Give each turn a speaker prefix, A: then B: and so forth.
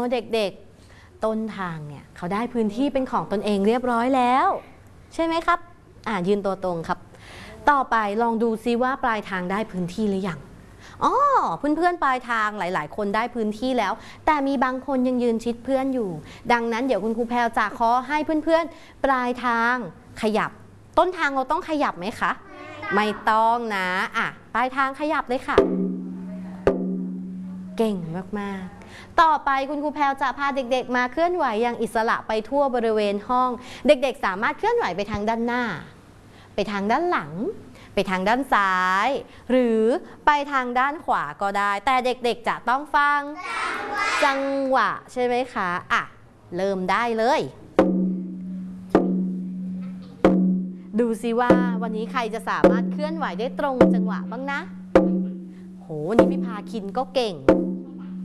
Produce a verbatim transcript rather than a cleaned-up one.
A: เด็กๆต้นทางเนี่ยเขาได้พื้นที่เป็นของตนเองเรียบร้อยแล้วใช่ไหมครับอ่ายืนตัวตรงครับต่อไปลองดูซิว่าปลายทางได้พื้นที่หรือยังอ๋อเพื่อนๆปลายทางหลายๆคนได้พื้นที่แล้วแต่มีบางคนยังยืนชิดเพื่อนอยู่ดังนั้นเดี๋ยวคุณครูแพรวจะขอให้เพื่อนๆปลายทางขยับต้นทางเราต้องขยับไหมคะไม่ต้องนะอ่ะปลายทางขยับเลยค่ะเก่งมากๆต่อไปคุณครูแพรวจะพาเด็กๆมาเคลื่อนไหวอย่างอิสระไปทั่วบริเวณห้องเด็กๆสามารถเคลื่อนไหวไปทางด้านหน้าไปทางด้านหลังไปทางด้านซ้ายหรือไปทางด้านขวาก็ได้แต่เด็กๆจะต้องฟังจังหวะใช่ไหมคะอ่ะเริ่มได้เลยดูซิว่าวันนี้ใครจะสามารถเคลื่อนไหวได้ตรงจังหวะบ้างนะโหวันนี้พี่พาคินก็เก่ง